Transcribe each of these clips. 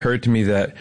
occurred to me that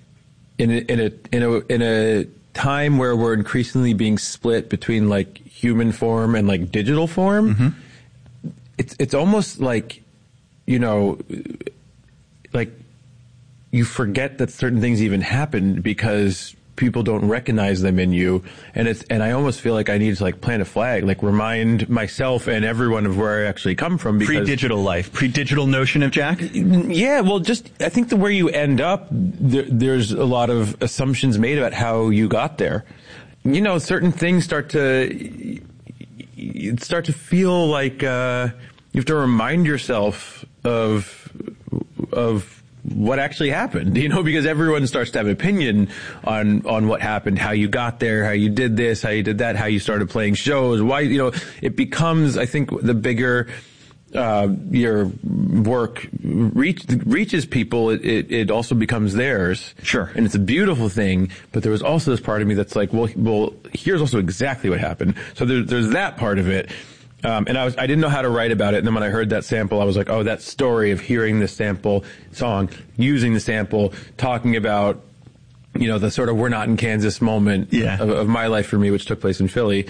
in a time where we're increasingly being split between like human form and like digital form, it's almost like, you know, like you forget that certain things even happened because people don't recognize them in you. And I almost feel like I need to like plant a flag, like remind myself and everyone of where I actually come from. Because pre-digital life, pre-digital notion of Jack? Yeah, well, just, I think where you end up, there's a lot of assumptions made about how you got there. You know, certain things start to feel like, you have to remind yourself of what actually happened, you know, because everyone starts to have an opinion on what happened, how you got there, how you did this, how you did that, how you started playing shows, why, you know, it becomes, I think, the bigger your work reaches people, it also becomes theirs. Sure. And it's a beautiful thing, but there was also this part of me that's like, well, here's also exactly what happened. So there's that part of it. And I didn't know how to write about it. And then when I heard that sample, I was like, oh, that story of hearing the sample song, using the sample, talking about, you know, the sort of we're not in Kansas moment of my life for me, which took place in Philly.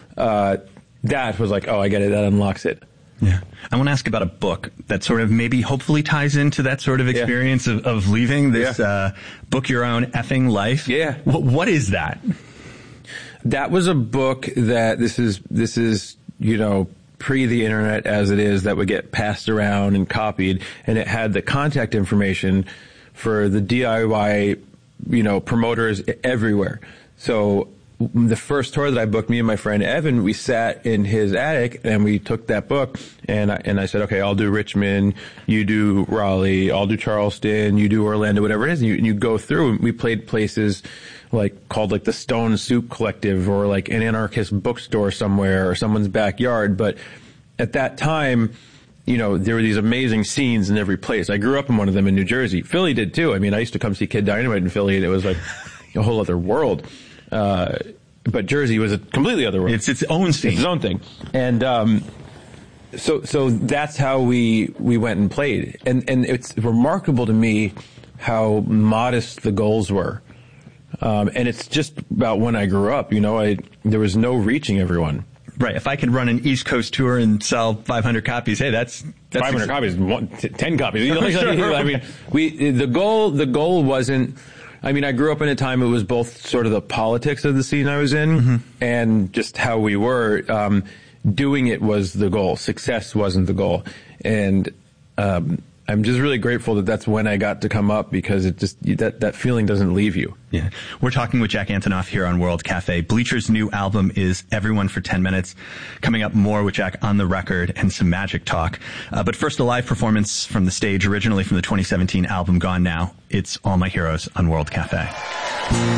That was like, oh, I get it. That unlocks it. Yeah. I want to ask about a book that sort of maybe hopefully ties into that sort of experience of leaving this, Book Your Own Effing Life. Yeah. What is that? That was a book that this is, you know, pre the internet as it is, that would get passed around and copied, and it had the contact information for the DIY, you know, promoters everywhere. So the first tour that I booked, me and my friend Evan, we sat in his attic and we took that book and I said, okay, I'll do Richmond, you do Raleigh, I'll do Charleston, you do Orlando, whatever it is. And you go through, and we played places like called like the Stone Soup Collective or like an anarchist bookstore somewhere or someone's backyard. But at that time, you know, there were these amazing scenes in every place. I grew up in one of them in New Jersey. Philly did too. I mean, I used to come see Kid Dynamite in Philly and it was like a whole other world. But Jersey was a completely other world. It's its own scene. It's its own thing. And, so that's how we went and played. And it's remarkable to me how modest the goals were. And it's just about when I grew up, you know, there was no reaching everyone. Right. If I could run an East Coast tour and sell 500 copies, hey, that's 500 copies, 10 copies. You know, I mean, the goal wasn't, I mean, I grew up in a time it was both sort of the politics of the scene I was in and just how we were. Doing it was the goal. Success wasn't the goal. And, I'm just really grateful that that's when I got to come up, because it just, that feeling doesn't leave you. Yeah. We're talking with Jack Antonoff here on World Cafe. Bleacher's new album is Everyone for 10 Minutes. Coming up, more with Jack on the record and some magic talk. But first, a live performance from the stage, originally from the 2017 album Gone Now. It's All My Heroes on World Cafe.